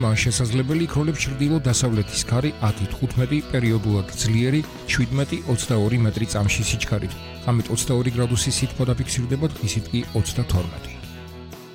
მან შესაძლებელი იქროლებს ჩრდილო-დასავლეთის ქარი 10-15 პერიოდულად ძლიერი 17-22 მეტრი წამში სიჩქარით. ამით 22 გრადუსის სითბო დაფიქსირდება, დღისით კი 32.